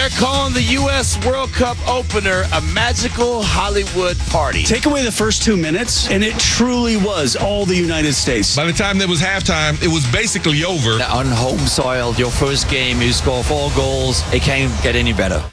they're calling the U.S. World Cup opener a magical Hollywood party. Take away the first 2 minutes, and it truly was all the United States. By the time there was halftime, it was basically over. On home soil, your first game, you score 4 goals. It can't get any better.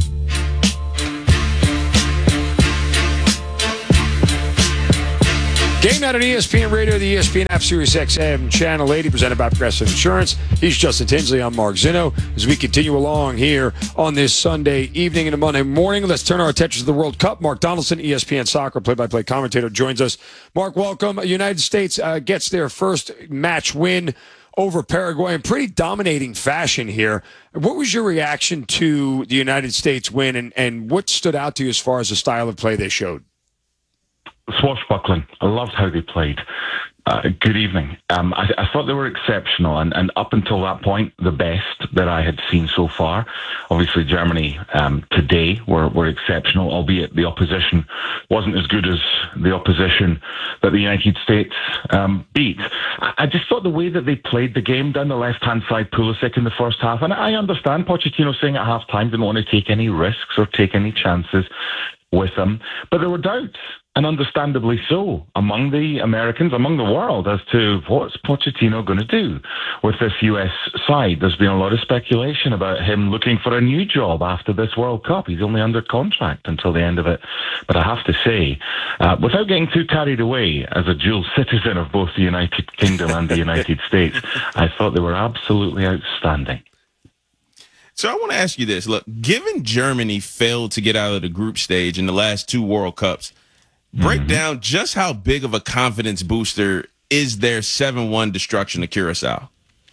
Game Night on ESPN Radio, the ESPN app, Sirius XM, Channel 80, presented by Progressive Insurance. He's Justin Tinsley. I'm Mark Zinno. As we continue along here on this Sunday evening and a Monday morning, let's turn our attention to the World Cup. Mark Donaldson, ESPN soccer play-by-play commentator, joins us. Mark, welcome. United States gets their first match win over Paraguay in pretty dominating fashion here. What was your reaction to the United States win, and what stood out to you as far as the style of play they showed? Swashbuckling. I loved how they played. Good evening. I thought they were exceptional, and up until that point, the best that I had seen so far. Obviously, Germany today were exceptional, albeit the opposition wasn't as good as the opposition that the United States beat. I just thought the way that they played the game down the left-hand side, Pulisic in the first half, and I understand Pochettino saying at half-time didn't want to take any risks or take any chances with them, but there were doubts, and understandably so, among the Americans, among the world, as to what's Pochettino going to do with this US side. There's been a lot of speculation about him looking for a new job after this World Cup. He's only under contract until the end of it. But I have to say, without getting too carried away, as a dual citizen of both the United Kingdom and the United States, I thought they were absolutely outstanding. So I want to ask you this. Look, given Germany failed to get out of the group stage in the last 2 World Cups, break down just how big of a confidence booster is their 7-1 destruction of Curacao?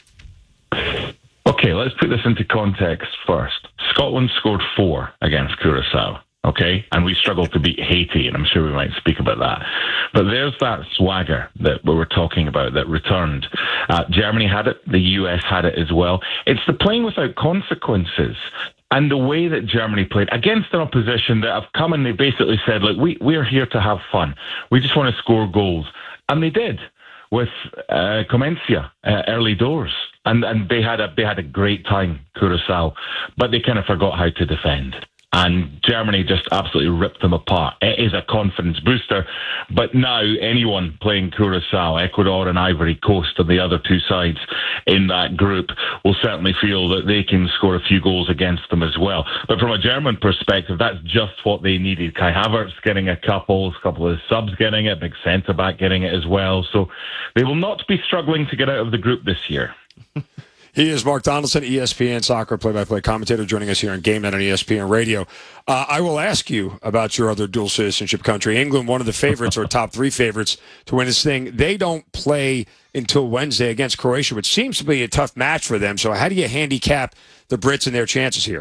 Okay, let's put this into context first. Scotland scored 4 against Curacao, okay? And we struggled to beat Haiti, and I'm sure we might speak about that. But there's that swagger that we were talking about that returned. Germany had it. The US had it as well. It's the playing without consequences. And the way that Germany played against an opposition that have come and they basically said, look, we're here to have fun. We just want to score goals. And they did with Comencia early doors. And they had a great time, Curacao, but they kind of forgot how to defend. And Germany just absolutely ripped them apart. It is a confidence booster. But now anyone playing Curacao, Ecuador and Ivory Coast and the other 2 sides in that group will certainly feel that they can score a few goals against them as well. But from a German perspective, that's just what they needed. Kai Havertz getting a couple of the subs getting it, big centre-back getting it as well. So they will not be struggling to get out of the group this year. He is Mark Donaldson, ESPN soccer play-by-play commentator, joining us here on Game Night on ESPN Radio. I will ask you about your other dual citizenship country. England, one of the favorites or top 3 favorites to win this thing. They don't play until Wednesday against Croatia, which seems to be a tough match for them. So how do you handicap the Brits and their chances here?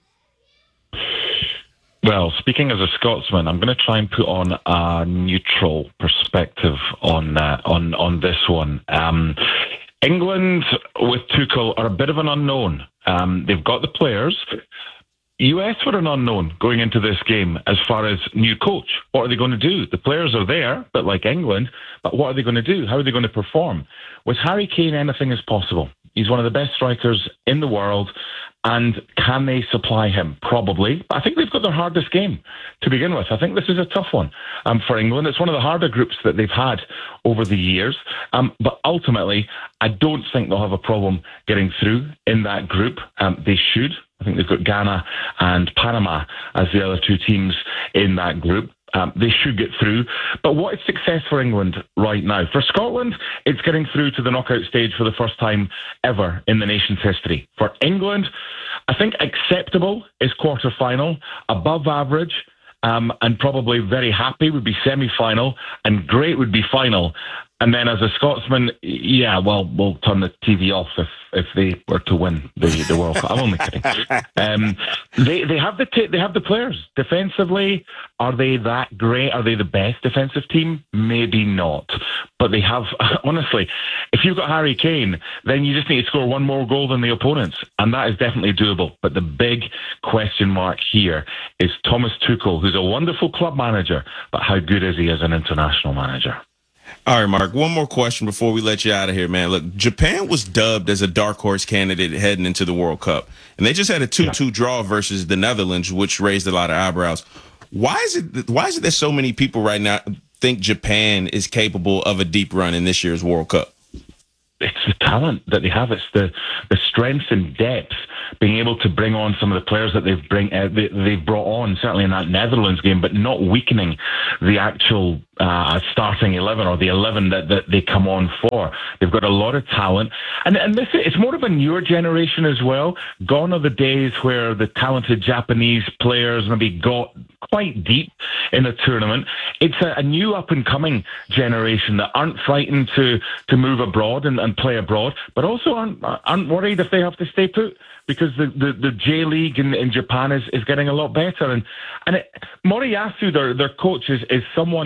Well, speaking as a Scotsman, I'm going to try and put on a neutral perspective on this one. England with Tuchel are a bit of an unknown. They've got the players. US were an unknown going into this game as far as new coach. What are they going to do? The players are there, but like England, but what are they going to do? How are they going to perform? With Harry Kane, anything is possible. He's one of the best strikers in the world. And can they supply him? Probably. I think they've got their hardest game to begin with. I think this is a tough one for England. It's one of the harder groups that they've had over the years. But ultimately, I don't think they'll have a problem getting through in that group. They should. I think they've got Ghana and Panama as the other 2 teams in that group. They should get through. But what is success for England right now? For Scotland, it's getting through to the knockout stage for the first time ever in the nation's history. For England, I think acceptable is quarter-final, above average, and probably very happy would be semi-final, and great would be final. And then as a Scotsman, yeah, well, we'll turn the TV off if they were to win the World Cup. I'm only kidding. They have the players. Defensively, are they that great? Are they the best defensive team? Maybe not. But they have, honestly, if you've got Harry Kane, then you just need to score 1 more goal than the opponents. And that is definitely doable. But the big question mark here is Thomas Tuchel, who's a wonderful club manager, but how good is he as an international manager? All right, Mark, one more question before we let you out of here, man. Look, Japan was dubbed as a dark horse candidate heading into the World Cup, and they just had a 2-2 draw versus the Netherlands, which raised a lot of eyebrows. Why is it that so many people right now think Japan is capable of a deep run in this year's World Cup? It's the talent that they have. It's the strength and depth, being able to bring on some of the players that they've brought on, certainly in that Netherlands game, but not weakening the actual starting 11 or the 11 that they come on for. They've got a lot of talent, and it's more of a newer generation as well. Gone are the days where the talented Japanese players maybe got quite deep in a tournament. It's a new up-and-coming generation that aren't frightened to move abroad and play abroad, but also aren't worried if they have to stay put, because the J League in Japan is getting a lot better. And Moriyasu, their coach, is someone